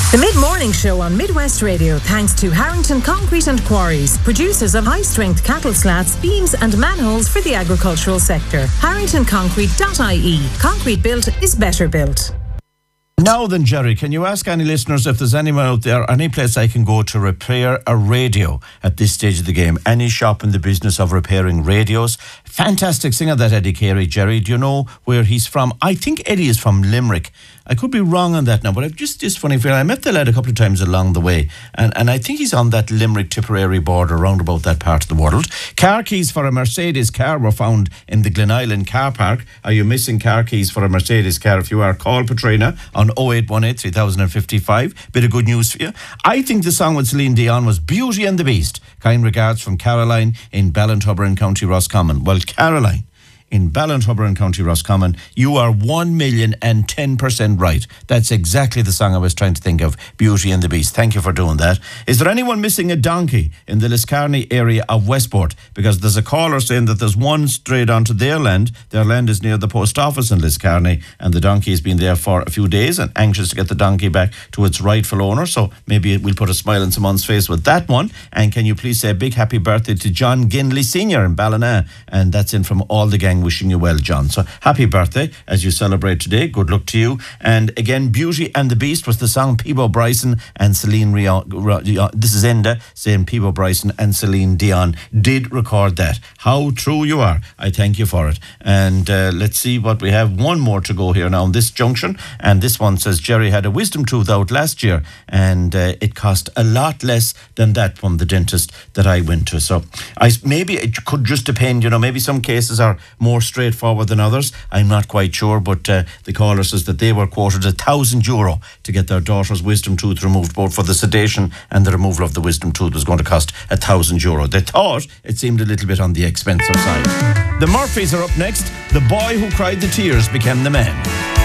The Mid-Morning Show on Midwest Radio, thanks to Harrington Concrete and Quarries, producers of high-strength cattle slats, beams and manholes for the agricultural sector. HarringtonConcrete.ie. Concrete built is better built. Now then, Jerry, can you ask any listeners if there's anyone out there, any place I can go to repair a radio at this stage of the game? Any shop in the business of repairing radios? Fantastic singer, that Eddie Carey. Jerry, do you know where he's from? I think Eddie is from Limerick. I could be wrong on that now, but I've just funny feeling. I met the lad a couple of times along the way, and I think he's on that Limerick-Tipperary border, around about that part of the world. Car keys for a Mercedes car were found in the Glen Island car park. Are you missing car keys for a Mercedes car? If you are, call Patrina on 0818 3055. Bit of good news for you. I think the song with Celine Dion was Beauty and the Beast. Kind regards from Caroline in Ballintubber in County Roscommon. Well, Caroline in Ballintubber in County Roscommon, you are 1,010% right. That's exactly the song I was trying to think of, Beauty and the Beast. Thank you for doing that. Is there anyone missing a donkey in the Liscarney area of Westport? Because there's a caller saying that there's one strayed onto their land. Their land is near the post office in Liscarney, and the donkey has been there for a few days and anxious to get the donkey back to its rightful owner. So maybe we'll put a smile on someone's face with that one. And can you please say a big happy birthday to John Ginley Sr. in Ballina? And that's in from all the gang, wishing you well, John. So happy birthday as you celebrate today. Good luck to you. And again, Beauty and the Beast was the song Peebo Bryson and Celine this is Enda saying Peebo Bryson and Celine Dion did record that. How true you are. I thank you for it. And let's see what we have. One more to go here now on this junction. And this one says, Jerry had a wisdom tooth out last year and it cost a lot less than that from the dentist that I went to. So maybe it could just depend, maybe some cases are more straightforward than others. I'm not quite sure, but the caller says that they were quoted €1,000 to get their daughter's wisdom tooth removed. Both for the sedation and the removal of the wisdom tooth was going to cost €1,000. They thought it seemed a little bit on the expensive side. The Murphys are up next. The boy who cried the tears became the man.